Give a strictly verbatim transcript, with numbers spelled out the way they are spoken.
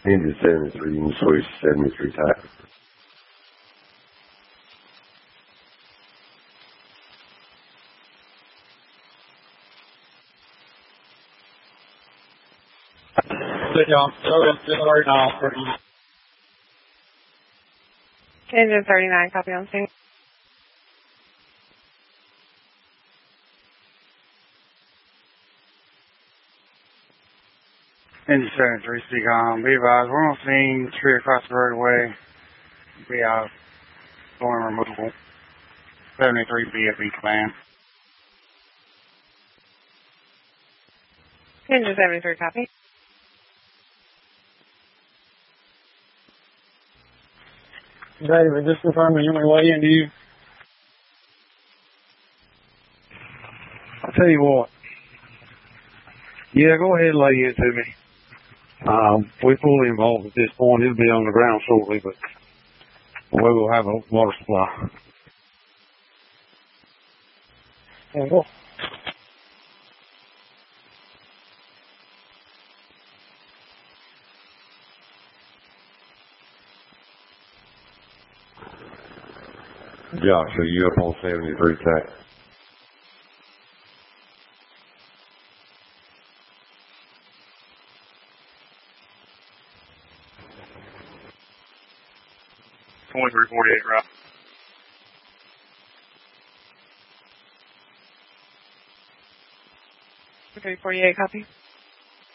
Engine seventy-three, you can switch seventy-three type. Sit down. thirty-nine, thirty-nine. Engine thirty-nine, copy on scene. Engine seventy-three, C COM. Be advised, we're on scene, tree across the roadway. Be out. Going removal. seventy-three B F E command. Engine seventy-three, copy. David, just confirming you may weigh in to you. I'll tell you what. Yeah, go ahead and lay into me. Um, we're fully involved at this point. It'll be on the ground shortly, but we will have a water supply. Yeah, go. Josh, are you up on seventy-three type? twenty-three forty-eight, right? three forty-eight, copy.